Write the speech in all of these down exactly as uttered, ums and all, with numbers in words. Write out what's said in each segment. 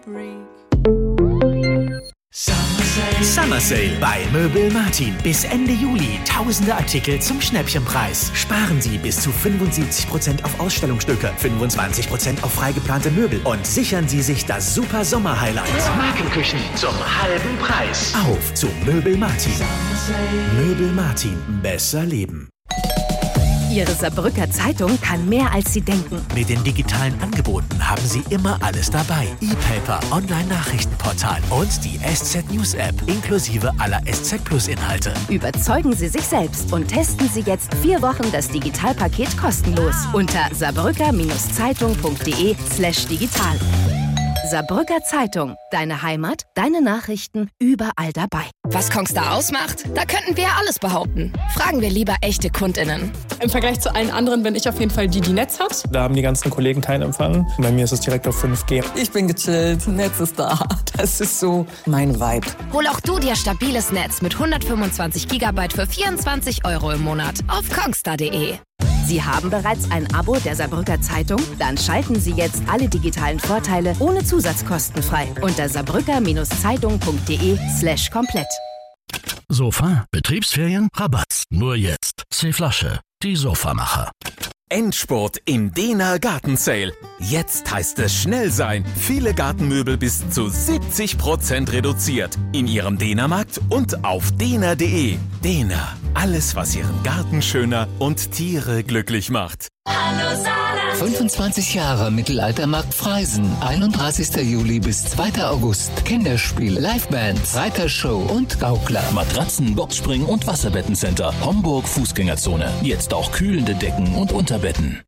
Summer Sale bei Möbel Martin. Bis Ende Juli tausende Artikel zum Schnäppchenpreis. Sparen Sie bis zu fünfundsiebzig Prozent auf Ausstellungsstücke, fünfundzwanzig Prozent auf freigeplante Möbel und sichern Sie sich das super Sommer-Highlight. Markenküchen zum halben Preis. Auf zu Möbel Martin. Möbel Martin. Besser leben. Ihre Saarbrücker Zeitung kann mehr, als Sie denken. Mit den digitalen Angeboten haben Sie immer alles dabei. E-Paper, Online-Nachrichtenportal und die S Z News App inklusive aller S Z Plus Inhalte. Überzeugen Sie sich selbst und testen Sie jetzt vier Wochen das Digitalpaket kostenlos unter saarbrücker-zeitung.de slash digital. Saarbrücker Zeitung. Deine Heimat, deine Nachrichten, überall dabei. Was Kongstar ausmacht? Da könnten wir alles behaupten. Fragen wir lieber echte KundInnen. Im Vergleich zu allen anderen bin ich auf jeden Fall die, die Netz hat. Da haben die ganzen Kollegen keinen Empfang. Bei mir ist es direkt auf fünf G. Ich bin gechillt, Netz ist da. Das ist so mein Vibe. Hol auch du dir stabiles Netz mit hundertfünfundzwanzig Gigabyte für vierundzwanzig Euro im Monat auf kongstar punkt de. Sie haben bereits ein Abo der Saarbrücker Zeitung? Dann schalten Sie jetzt alle digitalen Vorteile ohne Zusatzkosten frei unter saarbrücker-zeitung.de slash komplett. Sofa, Betriebsferien, Rabatt. Nur jetzt. C-Flasche, die Sofamacher. Endspurt im Dehner Gartensale. Jetzt heißt es schnell sein. Viele Gartenmöbel bis zu siebzig Prozent reduziert. In Ihrem Dehnermarkt und auf dehner punkt de. Dehner. Alles, was Ihren Garten schöner und Tiere glücklich macht. Hallo Saarland. fünfundzwanzig Jahre Mittelaltermarkt Freisen. einunddreißigster Juli bis zweiter August. Kinderspiel, Livebands, Reitershow und Gaukler. Matratzen, Boxspring und Wasserbettencenter. Homburg Fußgängerzone. Jetzt auch kühlende Decken und Unterbetten.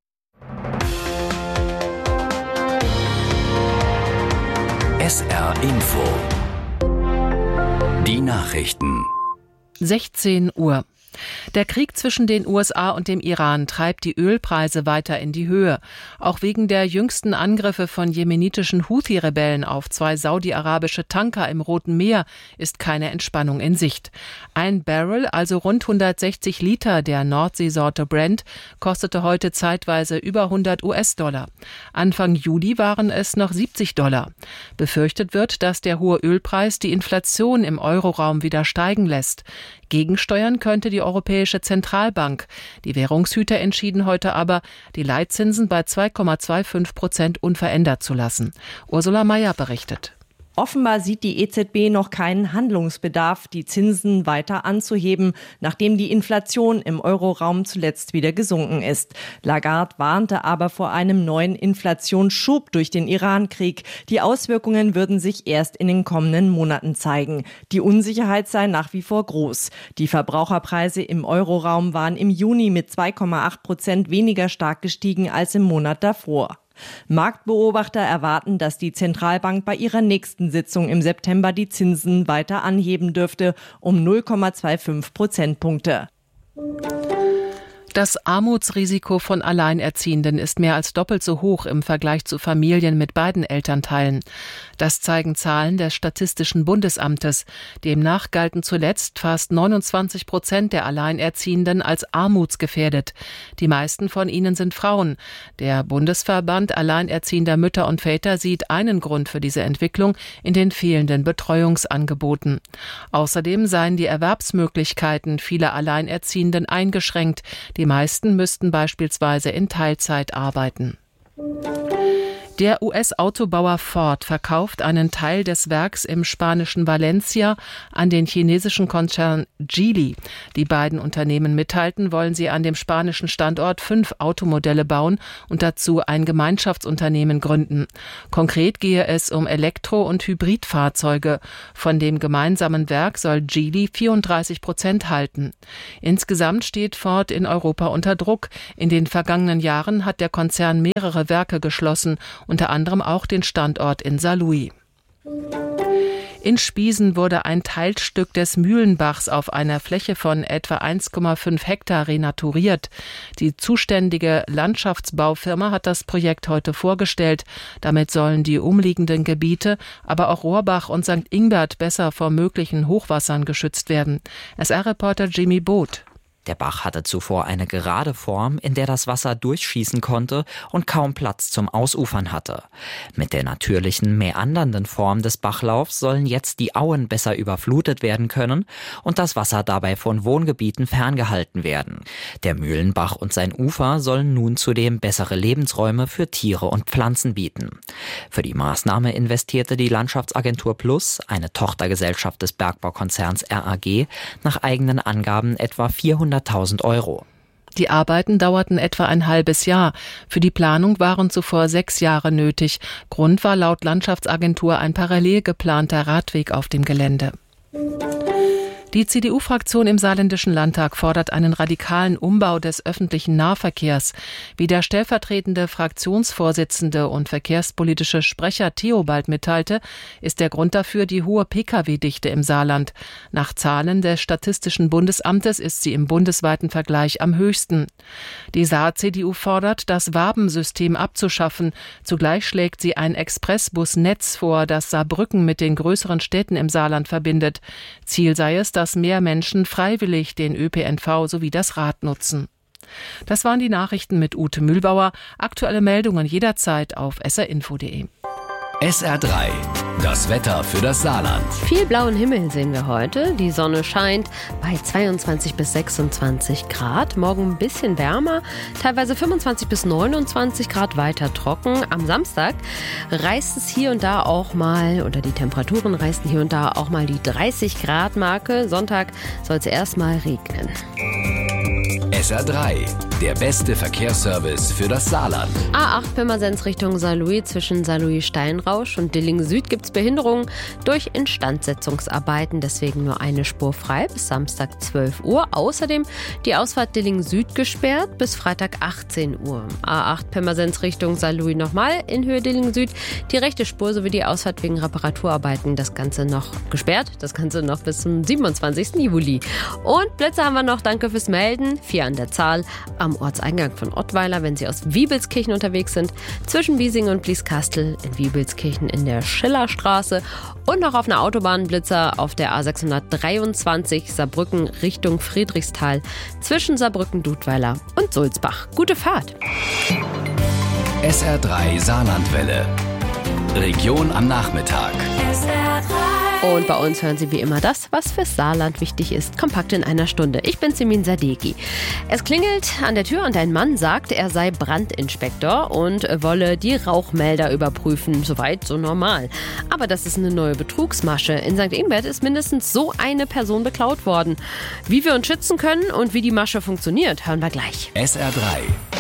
S R Info. Die Nachrichten. sechzehn Uhr. Der Krieg zwischen den U S A und dem Iran treibt die Ölpreise weiter in die Höhe. Auch wegen der jüngsten Angriffe von jemenitischen Houthi-Rebellen auf zwei saudi-arabische Tanker im Roten Meer ist keine Entspannung in Sicht. Ein Barrel, also rund hundertsechzig Liter der Nordseesorte Brent, kostete heute zeitweise über hundert US-Dollar. Anfang Juli waren es noch siebzig Dollar. Befürchtet wird, dass der hohe Ölpreis die Inflation im Euroraum wieder steigen lässt. Gegensteuern könnte die Europäische Zentralbank. Die Währungshüter entschieden heute aber, die Leitzinsen bei zwei Komma fünfundzwanzig Prozent unverändert zu lassen. Ursula Mayer berichtet. Offenbar sieht die E Z B noch keinen Handlungsbedarf, die Zinsen weiter anzuheben, nachdem die Inflation im Euroraum zuletzt wieder gesunken ist. Lagarde warnte aber vor einem neuen Inflationsschub durch den Iran-Krieg. Die Auswirkungen würden sich erst in den kommenden Monaten zeigen. Die Unsicherheit sei nach wie vor groß. Die Verbraucherpreise im Euroraum waren im Juni mit zwei Komma acht Prozent weniger stark gestiegen als im Monat davor. Marktbeobachter erwarten, dass die Zentralbank bei ihrer nächsten Sitzung im September die Zinsen weiter anheben dürfte, um null Komma fünfundzwanzig Prozentpunkte. Das Armutsrisiko von Alleinerziehenden ist mehr als doppelt so hoch im Vergleich zu Familien mit beiden Elternteilen. Das zeigen Zahlen des Statistischen Bundesamtes. Demnach galten zuletzt fast neunundzwanzig Prozent der Alleinerziehenden als armutsgefährdet. Die meisten von ihnen sind Frauen. Der Bundesverband Alleinerziehender Mütter und Väter sieht einen Grund für diese Entwicklung in den fehlenden Betreuungsangeboten. Außerdem seien die Erwerbsmöglichkeiten vieler Alleinerziehenden eingeschränkt. Die meisten müssten beispielsweise in Teilzeit arbeiten. Der U S-Autobauer Ford verkauft einen Teil des Werks im spanischen Valencia an den chinesischen Konzern Geely. Die beiden Unternehmen mitteilten, wollen sie an dem spanischen Standort fünf Automodelle bauen und dazu ein Gemeinschaftsunternehmen gründen. Konkret gehe es um Elektro- und Hybridfahrzeuge. Von dem gemeinsamen Werk soll Geely vierunddreißig Prozent halten. Insgesamt steht Ford in Europa unter Druck. In den vergangenen Jahren hat der Konzern mehrere Werke geschlossen, unter anderem auch den Standort in Saarlouis. In Spiesen wurde ein Teilstück des Mühlenbachs auf einer Fläche von etwa eins Komma fünf Hektar renaturiert. Die zuständige Landschaftsbaufirma hat das Projekt heute vorgestellt. Damit sollen die umliegenden Gebiete, aber auch Rohrbach und Sankt Ingbert besser vor möglichen Hochwassern geschützt werden. S R-Reporter Jimmy Boot. Der Bach hatte zuvor eine gerade Form, in der das Wasser durchschießen konnte und kaum Platz zum Ausufern hatte. Mit der natürlichen, mäandernden Form des Bachlaufs sollen jetzt die Auen besser überflutet werden können und das Wasser dabei von Wohngebieten ferngehalten werden. Der Mühlenbach und sein Ufer sollen nun zudem bessere Lebensräume für Tiere und Pflanzen bieten. Für die Maßnahme investierte die Landschaftsagentur Plus, eine Tochtergesellschaft des Bergbaukonzerns R A G, nach eigenen Angaben etwa vierhunderttausend Euro. Die Arbeiten dauerten etwa ein halbes Jahr. Für die Planung waren zuvor sechs Jahre nötig. Grund war laut Landschaftsagentur ein parallel geplanter Radweg auf dem Gelände. Die C D U-Fraktion im Saarländischen Landtag fordert einen radikalen Umbau des öffentlichen Nahverkehrs. Wie der stellvertretende Fraktionsvorsitzende und verkehrspolitische Sprecher Theobald mitteilte, ist der Grund dafür die hohe Pkw-Dichte im Saarland. Nach Zahlen des Statistischen Bundesamtes ist sie im bundesweiten Vergleich am höchsten. Die Saar-C D U fordert, das Wabensystem abzuschaffen. Zugleich schlägt sie ein Expressbusnetz vor, das Saarbrücken mit den größeren Städten im Saarland verbindet. Ziel sei es, dass mehr Menschen freiwillig den Ö P N V sowie das Rad nutzen. Das waren die Nachrichten mit Ute Mühlbauer. Aktuelle Meldungen jederzeit auf s r info punkt d e. S R drei, das Wetter für das Saarland. Viel blauen Himmel sehen wir heute. Die Sonne scheint bei zweiundzwanzig bis sechsundzwanzig Grad. Morgen ein bisschen wärmer, teilweise fünfundzwanzig bis neunundzwanzig Grad, weiter trocken. Am Samstag reißt es hier und da auch mal, oder die Temperaturen reißen hier und da auch mal die dreißig Grad Marke. Sonntag soll es erstmal regnen. S R drei, der beste Verkehrsservice für das Saarland. A acht Pirmasens Richtung Saarlouis, zwischen Saarlouis-Steinrausch und Dillingen Süd gibt es Behinderungen durch Instandsetzungsarbeiten, deswegen nur eine Spur frei bis Samstag zwölf Uhr. Außerdem die Ausfahrt Dillingen Süd gesperrt bis Freitag achtzehn Uhr. A acht Pirmasens Richtung Saarlouis nochmal in Höhe Dillingen Süd, die rechte Spur sowie die Ausfahrt wegen Reparaturarbeiten, das Ganze noch gesperrt, das Ganze noch bis zum siebenundzwanzigsten Juli. Und Blitze haben wir noch, danke fürs Melden, vier an der Zahl am Ortseingang von Ottweiler, wenn Sie aus Wiebelskirchen unterwegs sind, zwischen Wiesingen und Blieskastel, in Wiebelskirchen in der Schillerstraße und noch auf einer Autobahnblitzer auf der A sechshundertdreiundzwanzig Saarbrücken Richtung Friedrichsthal zwischen Saarbrücken-Dudweiler und Sulzbach. Gute Fahrt! S R drei Saarlandwelle. Region am Nachmittag. S R drei. Und bei uns hören Sie wie immer das, was fürs Saarland wichtig ist, kompakt in einer Stunde. Ich bin Simin Sadeghi. Es klingelt an der Tür und ein Mann sagt, er sei Brandinspektor und wolle die Rauchmelder überprüfen. Soweit so normal. Aber das ist eine neue Betrugsmasche. In Sankt Ingbert ist mindestens so eine Person beklaut worden. Wie wir uns schützen können und wie die Masche funktioniert, hören wir gleich. S R drei.